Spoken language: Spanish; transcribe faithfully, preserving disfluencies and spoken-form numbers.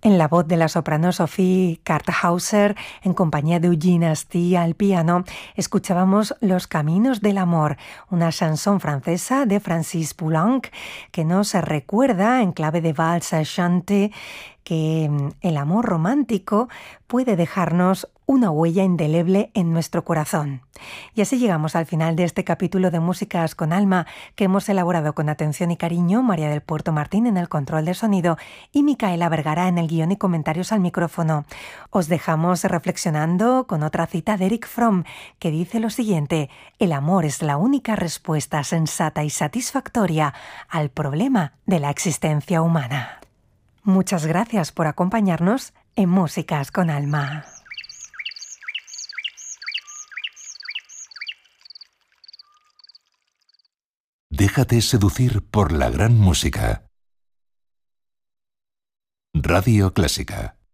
En la voz de la soprano Sophie Karthauser, en compañía de Eugene Astie al piano, escuchábamos Los Caminos del Amor, una chanson francesa de Francis Poulenc que nos recuerda, en clave de valse chante, que el amor romántico puede dejarnos una huella indeleble en nuestro corazón. Y así llegamos al final de este capítulo de Músicas con Alma, que hemos elaborado con atención y cariño María del Puerto Martín en el control de sonido y Micaela Vergara en el guión y comentarios al micrófono. Os dejamos reflexionando con otra cita de Eric Fromm, que dice lo siguiente: el amor es la única respuesta sensata y satisfactoria al problema de la existencia humana. Muchas gracias por acompañarnos en Músicas con Alma. Déjate seducir por la gran música. Radio Clásica.